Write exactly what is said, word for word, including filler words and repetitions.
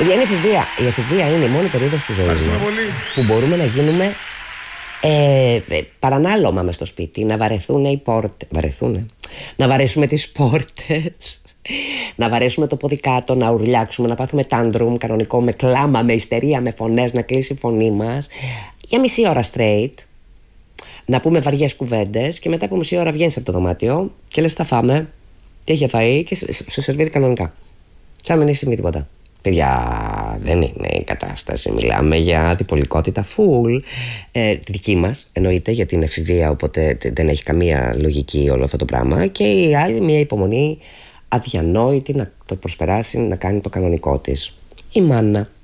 Παιδιά, είναι εφηβεία. Η εφηβεία είναι η μόνη περίοδος της ζωής μας που μπορούμε να γίνουμε ε, ε, παρανάλωμα μες στο σπίτι. Να βαρεθούν οι πόρτες. Βαρεθούνε. Να βαρέσουμε τις πόρτες. Να βαρέσουμε το πόδι κάτω, να ουρλιάξουμε, να πάθουμε τάντρουμ κανονικό, με κλάμα, με ιστερία, με φωνές, να κλείσει η φωνή μας για μισή ώρα straight. Να πούμε βαριές κουβέντες και μετά από μισή ώρα βγαίνεις από το δωμάτιο και λες θα φάμε. Τι έχει φαεί και σε, σε σερβίρει κανονικά. Σαν να μην έχει συμβεί τίποτα. Παιδιά, δεν είναι η κατάσταση. Μιλάμε για αντιπολικότητα full. Ε, τη δική μας εννοείται, γιατί είναι εφηβεία, οπότε δεν έχει καμία λογική όλο αυτό το πράγμα. Και η άλλη, μια υπομονή αδιανόητη να το προσπεράσει, να κάνει το κανονικό της. Η μάνα.